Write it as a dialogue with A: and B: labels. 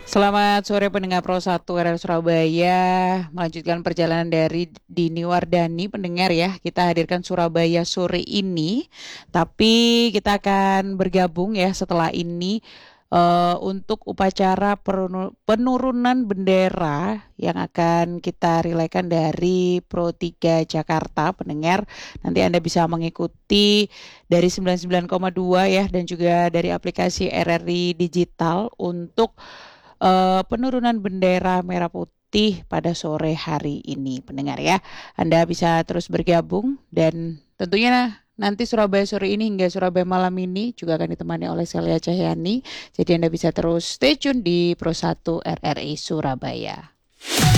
A: Selamat sore pendengar Pro 1 RR Surabaya. Melanjutkan perjalanan dari Dini Wardani pendengar ya. Kita hadirkan Surabaya sore ini. Tapi kita akan bergabung ya setelah ini untuk upacara penurunan bendera yang akan kita relaikan dari Pro 3 Jakarta pendengar. Nanti Anda bisa mengikuti dari 99,2 ya dan juga dari aplikasi RRI Digital untuk penurunan bendera merah putih pada sore hari ini pendengar ya. Anda bisa terus bergabung dan tentunya nanti Surabaya sore ini hingga Surabaya malam ini juga akan ditemani oleh Celia Cahyani. Jadi Anda bisa terus stay tune di Pro 1 RRI Surabaya.